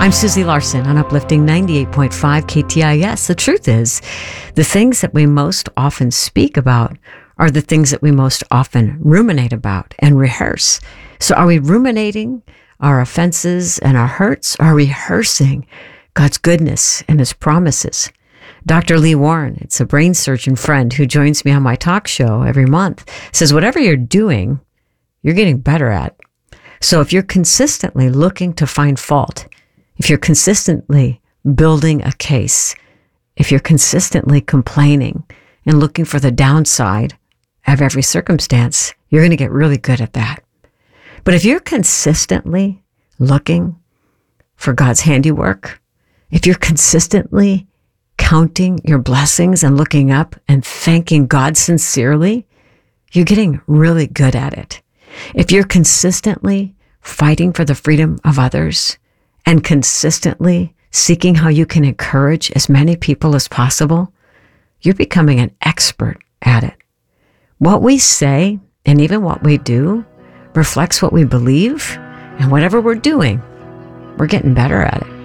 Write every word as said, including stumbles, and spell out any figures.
I'm Susie Larson on Uplifting ninety-eight point five K T I S. The truth is, the things that we most often speak about are the things that we most often ruminate about and rehearse. So are we ruminating our offenses and our hurts? Or are we rehearsing God's goodness and His promises? Doctor Lee Warren, it's a brain surgeon friend who joins me on my talk show every month, says whatever you're doing, you're getting better at. So if you're consistently looking to find fault, if you're consistently building a case, if you're consistently complaining and looking for the downside of every circumstance, you're going to get really good at that. But if you're consistently looking for God's handiwork, if you're consistently counting your blessings and looking up and thanking God sincerely, you're getting really good at it. If you're consistently fighting for the freedom of others and consistently seeking how you can encourage as many people as possible, you're becoming an expert at it. What we say and even what we do reflects what we believe, and whatever we're doing, we're getting better at it.